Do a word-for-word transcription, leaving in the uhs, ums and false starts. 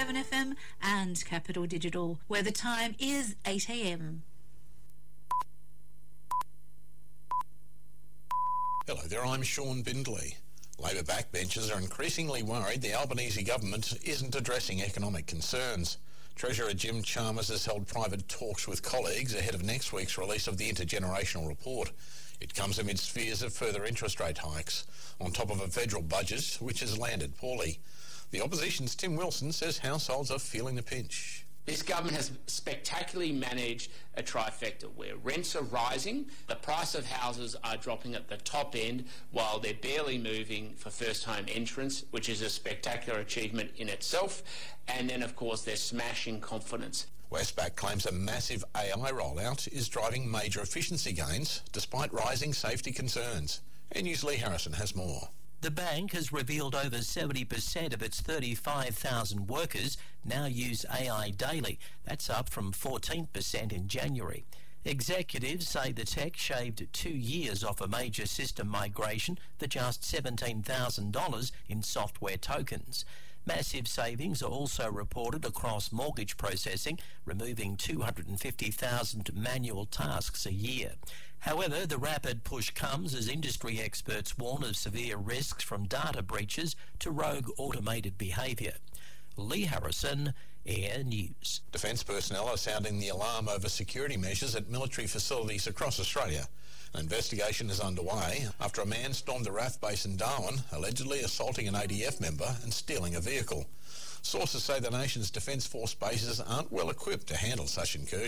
seven F M and Capital Digital, where the time is eight A M. Hello there, I'm Sean Bindley. Labor backbenchers are increasingly worried the Albanese government isn't addressing economic concerns. Treasurer Jim Chalmers has held private talks with colleagues ahead of next week's release of the intergenerational report. It comes amidst fears of further interest rate hikes, on top of a federal budget which has landed poorly. The opposition's Tim Wilson says households are feeling the pinch. This government has spectacularly managed a trifecta where rents are rising, the price of houses are dropping at the top end while they're barely moving for first home entrants, which is a spectacular achievement in itself, and then of course they're smashing confidence. Westpac claims a massive A I rollout is driving major efficiency gains despite rising safety concerns. N News Lee Harrison has more. The bank has revealed over seventy percent of its thirty-five thousand workers now use A I daily. That's up from fourteen percent in January. Executives say the tech shaved two years off a major system migration for just seventeen thousand dollars in software tokens. Massive savings are also reported across mortgage processing, removing two hundred fifty thousand manual tasks a year. However, the rapid push comes as industry experts warn of severe risks from data breaches to rogue automated behaviour. Lee Harrison, Air News. Defence personnel are sounding the alarm over security measures at military facilities across Australia. An investigation is underway after a man stormed the R A F base in Darwin, allegedly assaulting an A D F member and stealing a vehicle. Sources say the nation's Defence Force bases aren't well equipped to handle such incursions.